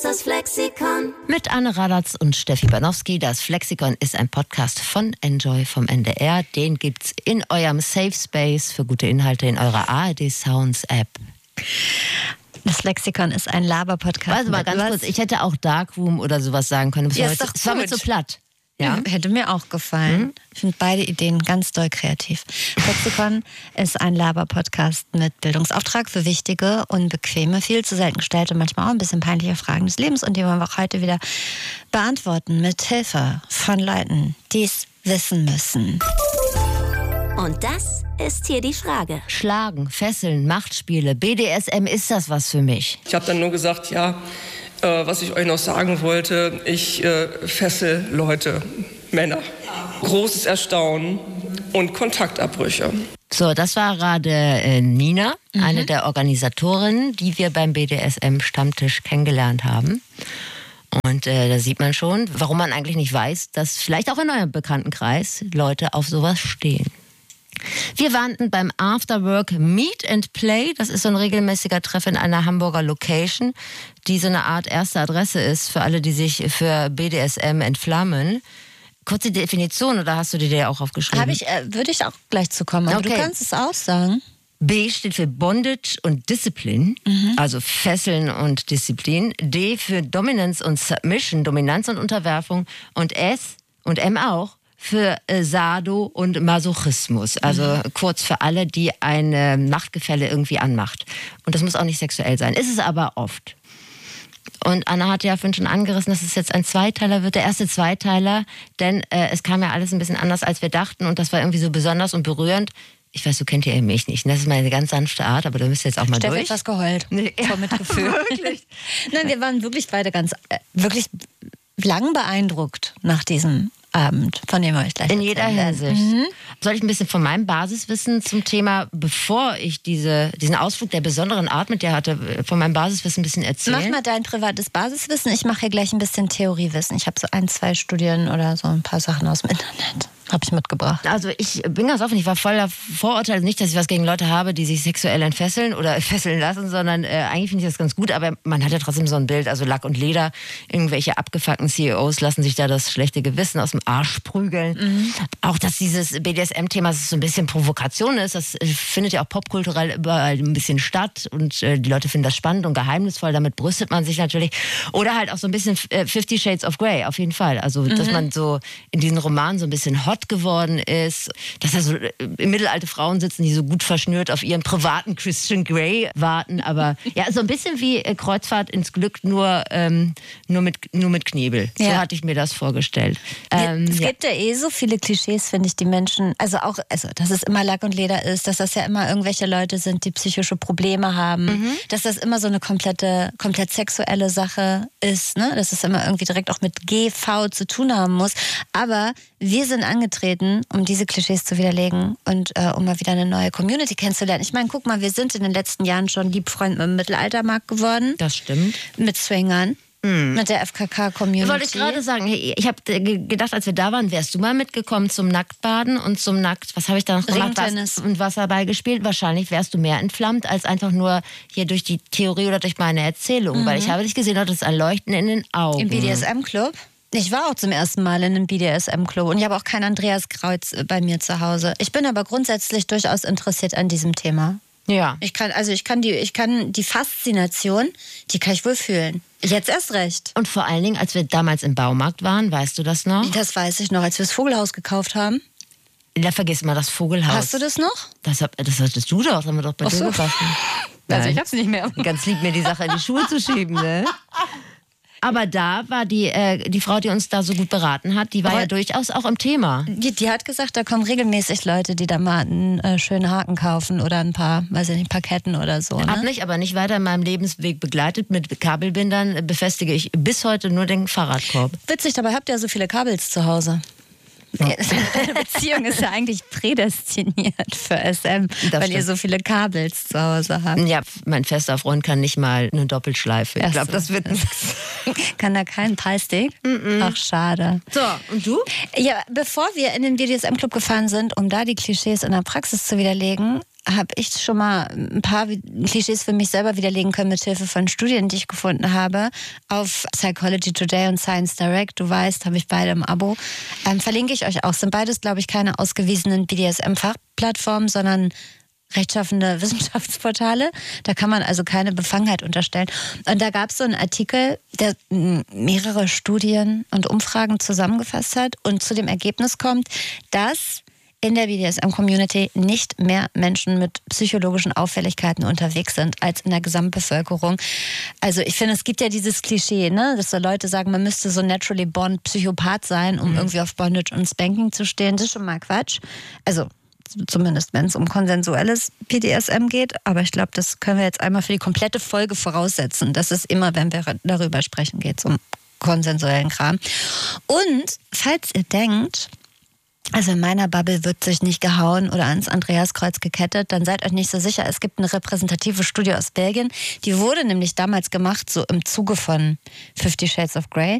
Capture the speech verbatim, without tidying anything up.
Das Flexikon. Mit Anne Radatz und Steffi Banowski. Das Flexikon ist ein Podcast von Enjoy vom N D R. Den gibt's in eurem Safe Space für gute Inhalte in eurer A R D Sounds App. Das Lexikon ist ein Laber-Podcast. Also mal ganz kurz, ich hätte auch Darkroom oder sowas sagen können. Ja, Das ist doch war mir gut. zu platt. Ja. Ja. Hätte mir auch gefallen. Mhm. Ich finde beide Ideen ganz doll kreativ. Lexikon ist ein Laber-Podcast mit Bildungsauftrag für wichtige, unbequeme, viel zu selten gestellte, manchmal auch ein bisschen peinliche Fragen des Lebens, und die wollen wir auch heute wieder beantworten mit Hilfe von Leuten, die es wissen müssen. Und das ist hier die Frage. Schlagen, Fesseln, Machtspiele, B D S M, ist das was für mich? Ich habe dann nur gesagt, ja, äh, was ich euch noch sagen wollte, ich äh, fessel Leute, Männer. Großes Erstaunen und Kontaktabbrüche. So, das war gerade äh, Nina, Mhm. eine der Organisatorinnen, die wir beim B D S M-Stammtisch kennengelernt haben. Und äh, da sieht man schon, warum man eigentlich nicht weiß, dass vielleicht auch in eurem Bekanntenkreis Leute auf sowas stehen. Wir waren beim Afterwork Meet and Play. Das ist so ein regelmäßiger Treff in einer Hamburger Location, die so eine Art erste Adresse ist für alle, die sich für B D S M entflammen. Kurze Definition, oder hast du die dir auch aufgeschrieben? Habe ich, äh, würde ich auch gleich zu kommen, aber Okay. du kannst es auch sagen. B steht für Bondage und Discipline, also Fesseln und Disziplin. D für Dominance und Submission, Dominanz und Unterwerfung. Und S und M auch für äh, Sado und Masochismus. Also mhm. kurz für alle, die ein äh, Machtgefälle irgendwie anmacht. Und das muss auch nicht sexuell sein. Ist es aber oft. Und Anna hat ja vorhin schon angerissen, dass es jetzt ein Zweiteiler wird, der erste Zweiteiler. Denn äh, es kam ja alles ein bisschen anders, als wir dachten. Und das war irgendwie so besonders und berührend. Ich weiß, du kennt ja mich nicht. Das ist meine ganz sanfte Art, aber du müsst jetzt auch mal Steffi durch. hat was geheult. Nee. Vor Mitgefühl. Wirklich? Nein, wir waren wirklich beide ganz, äh, wirklich lang beeindruckt nach diesem Abend, von dem wir euch gleich In jeder erzählen werden. Hinsicht. Mhm. Soll ich ein bisschen von meinem Basiswissen zum Thema, bevor ich diese, diesen Ausflug der besonderen Art mit dir hatte, von meinem Basiswissen ein bisschen erzählen? Mach mal dein privates Basiswissen. Ich mache hier gleich ein bisschen Theoriewissen. Ich habe so ein, zwei Studien oder so ein paar Sachen aus dem Internet. Habe ich mitgebracht. Also ich bin ganz offen, ich war voller Vorurteile. Nicht, dass ich was gegen Leute habe, die sich sexuell entfesseln oder fesseln lassen, sondern äh, eigentlich finde ich das ganz gut. Aber man hat ja trotzdem so ein Bild, also Lack und Leder. Irgendwelche abgefuckten C E Os lassen sich da das schlechte Gewissen aus dem Arsch prügeln. Mhm. Auch, dass dieses B D S M-Thema so ein bisschen Provokation ist, das findet ja auch popkulturell überall ein bisschen statt. Und äh, die Leute finden das spannend und geheimnisvoll. Damit brüstet man sich natürlich. Oder halt auch so ein bisschen äh, Fifty Shades of Grey, auf jeden Fall. Also, dass Mhm. man so in diesen Romanen so ein bisschen hot geworden ist, dass da so im Mittelalte Frauen sitzen, die so gut verschnürt auf ihren privaten Christian Grey warten, aber ja, so ein bisschen wie äh, Kreuzfahrt ins Glück, nur, ähm, nur, mit, nur mit Knebel. So Ja. hatte ich mir das vorgestellt. Ähm, es ja. gibt ja eh so viele Klischees, finde ich, die Menschen, also auch, also dass es immer Lack und Leder ist, dass das ja immer irgendwelche Leute sind, die psychische Probleme haben, Mhm. dass das immer so eine komplette, komplett sexuelle Sache ist, ne? Dass es immer irgendwie direkt auch mit G V zu tun haben muss. Aber wir sind angetreten, um diese Klischees zu widerlegen und äh, um mal wieder eine neue Community kennenzulernen. Ich meine, guck mal, wir sind in den letzten Jahren schon Liebfreund mit dem Mittelaltermarkt geworden, Das stimmt. mit Swingern, mit der F K K-Community. Wollte ich gerade sagen, hey, ich habe gedacht, als wir da waren, wärst du mal mitgekommen zum Nacktbaden und zum Nackt, was habe ich da noch gemacht? Ringtennis. Was, und Wasserball gespielt. Wahrscheinlich wärst du mehr entflammt, als einfach nur hier durch die Theorie oder durch meine Erzählung. Weil ich habe dich gesehen, hattest ein Leuchten in den Augen. Im B D S M-Club? Ich war auch zum ersten Mal in einem B D S M-Club und ich habe auch kein Andreas Kreuz bei mir zu Hause. Ich bin aber grundsätzlich durchaus interessiert an diesem Thema. Ja. Ich kann, also ich kann die, ich kann die Faszination, die kann ich wohl fühlen. Jetzt erst recht. Und vor allen Dingen, als wir damals im Baumarkt waren, weißt du das noch? Das weiß ich noch, als wir das Vogelhaus gekauft haben. Da vergiss mal das Vogelhaus. Hast du das noch? Das, hab, das hattest du doch, das haben wir doch bei Ach dir so. gekauft. Also Nein. ich hab's nicht mehr. Ganz lieb, mir die Sache in die Schuhe zu schieben, ne? Aber da war die, äh, die Frau, die uns da so gut beraten hat, die war Aber ja durchaus auch im Thema. Die, die hat gesagt, da kommen regelmäßig Leute, die da mal einen äh, schönen Haken kaufen oder ein paar, weiß ich nicht, Parketten oder so. Hab Ne? mich aber nicht weiter in meinem Lebensweg begleitet. Mit Kabelbindern äh, befestige ich bis heute nur den Fahrradkorb. Witzig, dabei habt ihr ja so viele Kabels zu Hause. Deine Beziehung ist ja eigentlich prädestiniert für S M, Das weil ihr stimmt. so viele Kabels zu Hause habt. Ja, mein fester Freund kann nicht mal eine Doppelschleife. Ich Ach glaube, so. das wird nichts. Kann da kein Preisstick? Ach, schade. So, und du? Ja, bevor wir in den B D S M-Club gefahren sind, um da die Klischees in der Praxis zu widerlegen, habe ich schon mal ein paar Klischees für mich selber widerlegen können mit Hilfe von Studien, die ich gefunden habe. Auf Psychology Today und Science Direct, du weißt, habe ich beide im Abo. Ähm, verlinke ich euch auch. Sind beides, glaube ich, keine ausgewiesenen B D S M-Fachplattformen, sondern rechtschaffende Wissenschaftsportale. Da kann man also keine Befangenheit unterstellen. Und da gab es so einen Artikel, der mehrere Studien und Umfragen zusammengefasst hat und zu dem Ergebnis kommt, dass in der B D S M-Community nicht mehr Menschen mit psychologischen Auffälligkeiten unterwegs sind als in der Gesamtbevölkerung. Also ich finde, es gibt ja dieses Klischee, ne, dass so Leute sagen, man müsste so naturally born Psychopath sein, um mhm. irgendwie auf Bondage und Spanking zu stehen. Das ist schon mal Quatsch. Also zumindest, wenn es um konsensuelles P D S M geht. Aber ich glaube, das können wir jetzt einmal für die komplette Folge voraussetzen. Das ist immer, wenn wir darüber sprechen, geht es um konsensuellen Kram. Und falls ihr denkt, also in meiner Bubble wird sich nicht gehauen oder ans Andreaskreuz gekettet, dann seid euch nicht so sicher. Es gibt eine repräsentative Studie aus Belgien, die wurde nämlich damals gemacht, so im Zuge von Fifty Shades of Grey.